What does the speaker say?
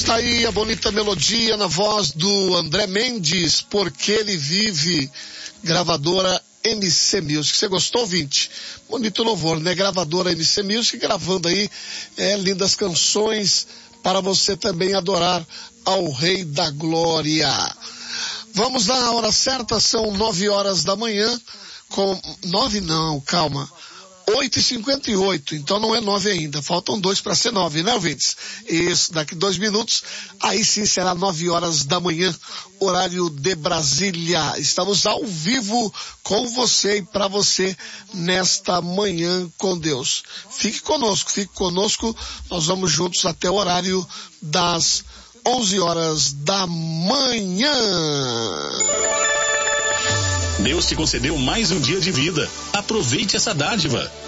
Tá aí a bonita melodia na voz do André Mendes, Porque Ele Vive, gravadora MC Music. Você gostou, ouvinte? Bonito louvor, né? Gravadora MC Music, gravando aí lindas canções para você também adorar ao Rei da Glória. Vamos lá, a hora certa, são 9 horas da manhã, 8h58, então não é 9 ainda, faltam 2 para ser 9, né, ouvintes? Isso, daqui 2 minutos, aí sim será 9 horas da manhã, horário de Brasília. Estamos ao vivo com você e para você nesta manhã com Deus. Fique conosco, nós vamos juntos até o horário das 11 horas da manhã. Deus te concedeu mais um dia de vida. Aproveite essa dádiva.